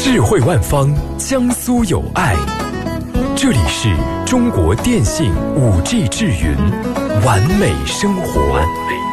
智慧万方，江苏有爱。这里是中国电信5G 智云，完美生活。